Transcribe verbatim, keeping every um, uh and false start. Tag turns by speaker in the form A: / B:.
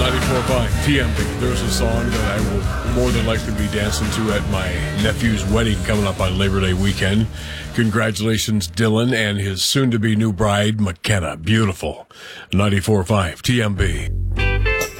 A: ninety-four point five T M B. There's a song that I will more than likely be dancing to at my nephew's wedding coming up on Labor Day weekend. Congratulations, Dylan, and his soon-to-be new bride, McKenna. Beautiful. ninety-four point five T M B.